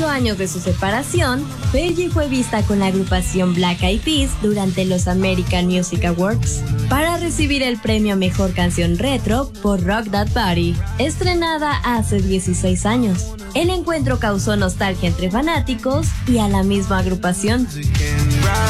8 años de su separación, Fergie fue vista con la agrupación Black Eyed Peas durante los American Music Awards para recibir el premio a Mejor Canción Retro por Rock That Body, estrenada hace 16 años. El encuentro causó nostalgia entre fanáticos y a la misma agrupación.